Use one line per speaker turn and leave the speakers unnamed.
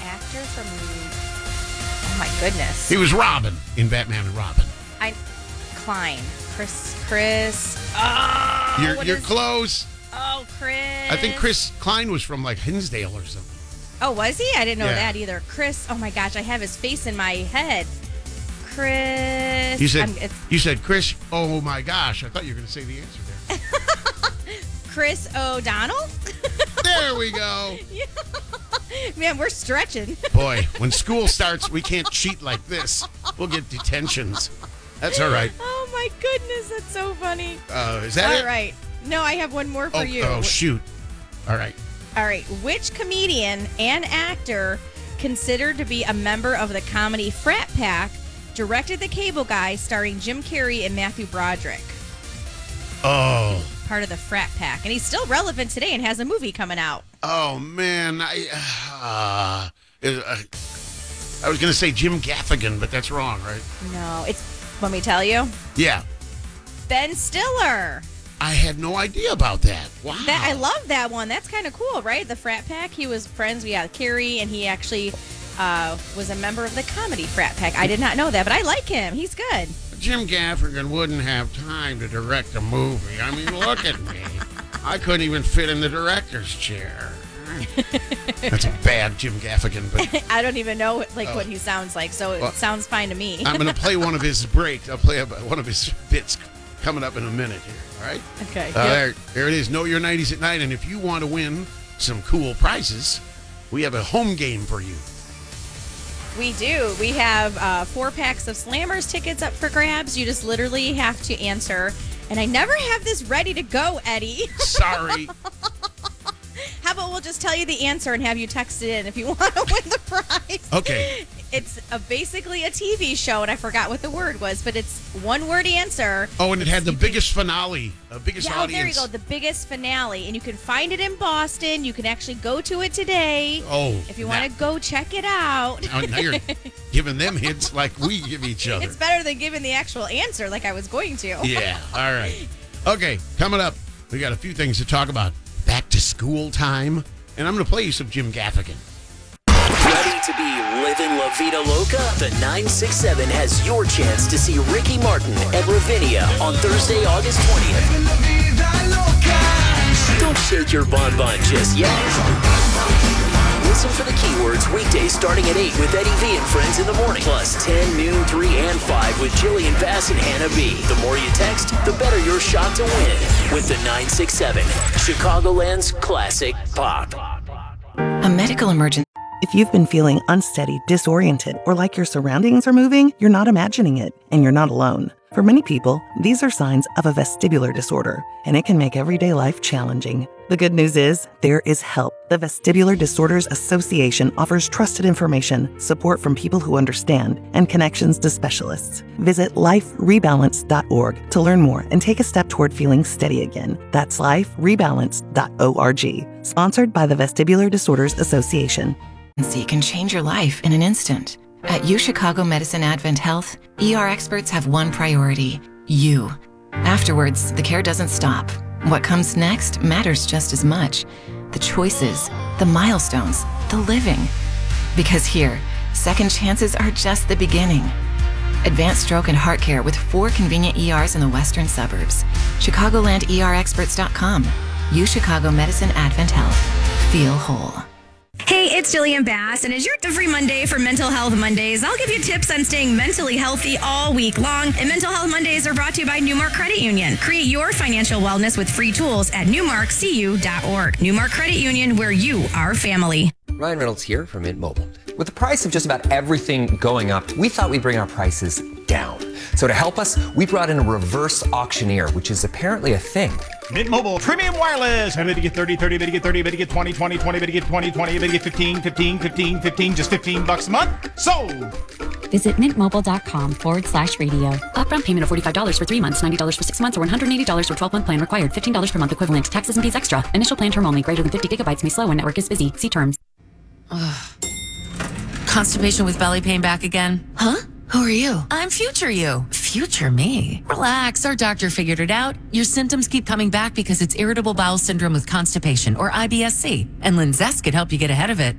Actor from... Oh, my goodness.
He was Robin in Batman and Robin.
Klein. Chris. Oh,
You're close.
Oh, Chris.
I think Chris Klein was from like Hinsdale or something.
Oh, was he? I didn't know
Yeah.
that either. Chris. Oh, my gosh. I have his face in my head. Chris.
You said Chris. Oh, my gosh. I thought you were going to say the answer there.
Chris O'Donnell?
There we go.
Yeah. Man, we're stretching.
Boy, when school starts, we can't cheat like this. We'll get detentions. That's all right.
Oh, my goodness. That's so funny.
Is that it?
All right. No, I have one more for you.
Oh, shoot. All right.
All right. Which comedian and actor considered to be a member of the comedy Frat Pack directed The Cable Guy starring Jim Carrey and Matthew Broderick?
Oh.
Part of the Frat Pack. And he's still relevant today and has a movie coming out.
Oh, man. I was going to say Jim Gaffigan, but that's wrong, right?
No, let me tell you.
Yeah.
Ben Stiller.
I had no idea about that. Wow.
I love that one. That's kind of cool, right? The Frat Pack. He was friends with Carrie, and he actually was a member of the comedy Frat Pack. I did not know that, but I like him. He's good.
Jim Gaffigan wouldn't have time to direct a movie. I mean, look at me. I couldn't even fit in the director's chair. That's a bad Jim Gaffigan, but
I don't even know what he sounds like, so it sounds fine to me.
I'm going to play one of his breaks. I'll play one of his bits coming up in a minute here. All right?
Okay.
There it is. Know Your 90s at Night. And if you want to win some cool prizes, we have a home game for you.
We do. We have 4 packs of Slammers tickets up for grabs. You just literally have to answer. And I never have this ready to go, Eddie.
Sorry.
How about we'll just tell you the answer and have you text it in if you want to win the prize?
Okay.
It's basically a TV show, and I forgot what the word was, but it's one-word answer.
Oh, and it had the biggest finale, biggest
audience. Oh, there you go, the biggest finale. And you can find it in Boston. You can actually go to it today.
Oh.
If you want to go check it out.
Now you're giving them hints like we give each other.
It's better than giving the actual answer like I was going to.
Yeah, all right. Okay, coming up, we got a few things to talk about. Back to school time. And I'm going to play you some Jim Gaffigan.
Ready to be living La Vida Loca? The 967 has your chance to see Ricky Martin at Ravinia on Thursday, August 20th. Don't shake your bonbon just yet. Listen for the keywords weekdays starting at 8 with Eddie V and friends in the morning. Plus 10, noon, 3, and 5 with Jillian Bass and Hannah B. The more you text, the better your shot to win with the 967, Chicagoland's classic pop.
A medical emergency. If you've been feeling unsteady, disoriented, or like your surroundings are moving, you're not imagining it, and you're not alone. For many people, these are signs of a vestibular disorder, and it can make everyday life challenging. The good news is, there is help. The Vestibular Disorders Association offers trusted information, support from people who understand, and connections to specialists. Visit liferebalance.org to learn more and take a step toward feeling steady again. That's liferebalance.org. Sponsored by the Vestibular Disorders Association.
Can change your life in an instant. At UChicago Medicine Advent Health, ER experts have one priority: you. Afterwards, the care doesn't stop. What comes next matters just as much. The choices, the milestones, the living. Because here, second chances are just the beginning. Advanced stroke and heart care with 4 convenient ERs in the western suburbs. ChicagolandERexperts.com. UChicago Medicine Advent Health. Feel whole.
Hey, it's Jillian Bass, and as your every Monday for Mental Health Mondays, I'll give you tips on staying mentally healthy all week long. And Mental Health Mondays are brought to you by Newmark Credit Union. Create your financial wellness with free tools at newmarkcu.org. Newmark Credit Union, where you are family.
Ryan Reynolds here from Mint Mobile. With the price of just about everything going up, we thought we'd bring our prices down. So to help us, we brought in a reverse auctioneer, which is apparently a thing.
Mint Mobile Premium Wireless. Ready to get 30, 30, ready to get 30, ready to get 20, 20, 20, ready to get 20, 20, ready to get 15, 15, 15, 15, just $15 a month? Sold!
Visit mintmobile.com/radio. Upfront payment of $45 for 3 months, $90 for 6 months, or $180 for 12-month plan required. $15 per month equivalent. Taxes and fees extra. Initial plan term only. Greater than 50 gigabytes may slow when network is busy. See terms.
Constipation with belly pain back again? Huh? Who are you? I'm future you. Future me. Relax, our doctor figured it out. Your symptoms keep coming back because it's irritable bowel syndrome with constipation, or IBS-C. And Linzess could help you get ahead of it.